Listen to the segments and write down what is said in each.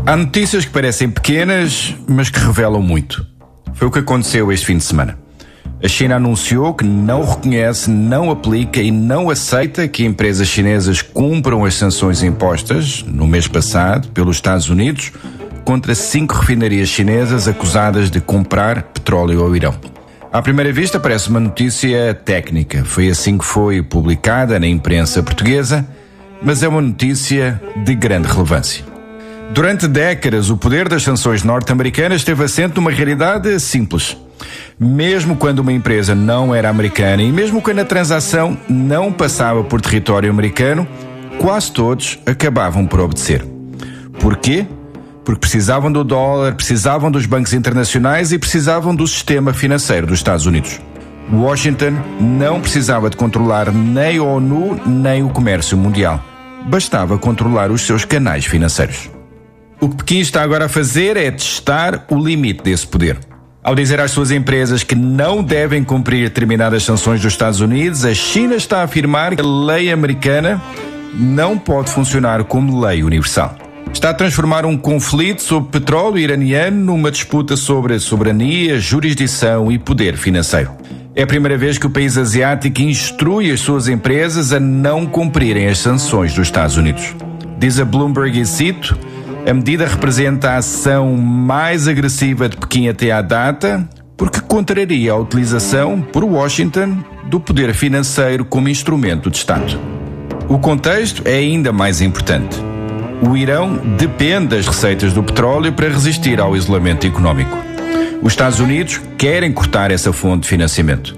Há notícias que parecem pequenas, mas que revelam muito. Foi o que aconteceu este fim de semana. A China anunciou que não reconhece, não aplica e não aceita que empresas chinesas cumpram as sanções impostas, no mês passado, pelos Estados Unidos, contra 5 refinarias chinesas acusadas de comprar petróleo ao Irão. À primeira vista parece uma notícia técnica. Foi assim que foi publicada na imprensa portuguesa, mas é uma notícia de grande relevância. Durante décadas, o poder das sanções norte-americanas esteve assente numa realidade simples. Mesmo quando uma empresa não era americana e mesmo quando a transação não passava por território americano, quase todos acabavam por obedecer. Porquê? Porque precisavam do dólar, precisavam dos bancos internacionais e precisavam do sistema financeiro dos Estados Unidos. Washington não precisava de controlar nem a ONU nem o comércio mundial. Bastava controlar os seus canais financeiros. O que Pequim está agora a fazer é testar o limite desse poder. Ao dizer às suas empresas que não devem cumprir determinadas sanções dos Estados Unidos, a China está a afirmar que a lei americana não pode funcionar como lei universal. Está a transformar um conflito sobre petróleo iraniano numa disputa sobre soberania, jurisdição e poder financeiro. É a primeira vez que o país asiático instrui as suas empresas a não cumprirem as sanções dos Estados Unidos. Diz a Bloomberg, e cito, a medida representa a ação mais agressiva de Pequim até à data, porque contraria a utilização por Washington do poder financeiro como instrumento de Estado. O contexto é ainda mais importante. O Irão depende das receitas do petróleo para resistir ao isolamento económico. Os Estados Unidos querem cortar essa fonte de financiamento.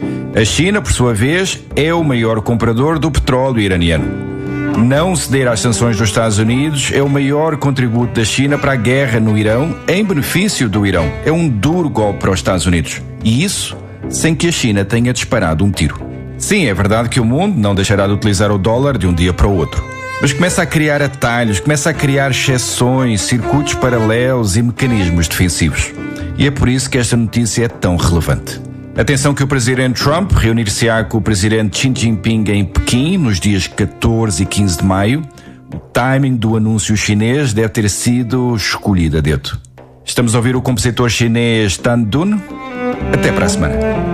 A China, por sua vez, é o maior comprador do petróleo iraniano. Não ceder às sanções dos Estados Unidos é o maior contributo da China para a guerra no Irão, em benefício do Irão. É um duro golpe para os Estados Unidos. E isso sem que a China tenha disparado um tiro. Sim, é verdade que o mundo não deixará de utilizar o dólar de um dia para o outro. Mas começa a criar atalhos, começa a criar exceções, circuitos paralelos e mecanismos defensivos. E é por isso que esta notícia é tão relevante. Atenção que o presidente Trump reunir-se-á com o presidente Xi Jinping em Pequim nos dias 14 e 15 de maio. O timing do anúncio chinês deve ter sido escolhido a dedo. Estamos a ouvir o compositor chinês Tan Dun. Até para a semana.